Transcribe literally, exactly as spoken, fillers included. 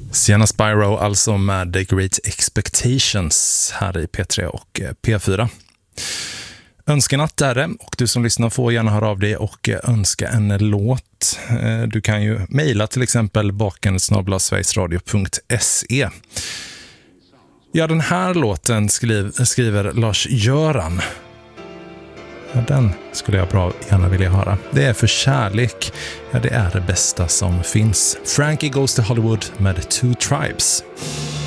Sienna Spyro alltså med The Great Expectations här i P tre och P fyra. Önskenatt är det, och du som lyssnar får gärna höra av dig och önska en låt. Du kan ju mejla till exempel baken snabel-a sverigesradio punkt se. Ja, den här låten skriv, skriver Lars-Göran. Ja, den skulle jag bra gärna vilja höra. Det är För kärlek. Ja, det är det bästa som finns. Frankie Goes to Hollywood med Two Tribes.